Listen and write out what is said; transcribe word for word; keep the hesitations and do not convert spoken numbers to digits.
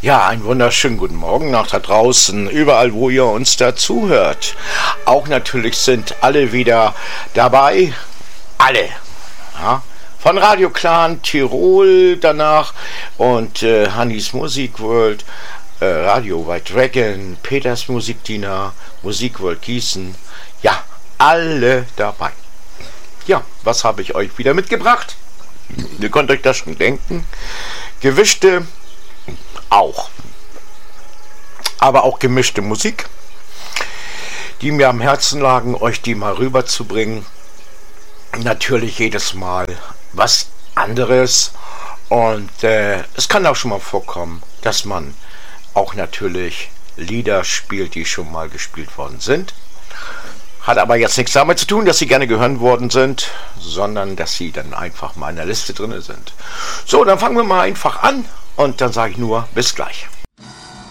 Ja, einen wunderschönen guten Morgen nach da draußen, überall wo ihr uns da zuhört. Auch natürlich sind alle wieder dabei, alle, ja, von Radio Clan Tirol danach und äh, Hannis Musik World, äh, Radio White Dragon, Peters Musikdiener, Musik World Gießen, ja, alle dabei. Ja, was habe ich euch wieder mitgebracht? Ihr könnt euch das schon denken. Gewischte auch. Aber auch gemischte Musik, die mir am Herzen lagen, euch die mal rüberzubringen. Natürlich jedes Mal was anderes. Und äh, es kann auch schon mal vorkommen, dass man auch natürlich Lieder spielt, die schon mal gespielt worden sind. Hat aber jetzt nichts damit zu tun, dass sie gerne gehört worden sind, sondern dass sie dann einfach mal in der Liste drin sind. So, dann fangen wir mal einfach an und dann sage ich nur bis gleich.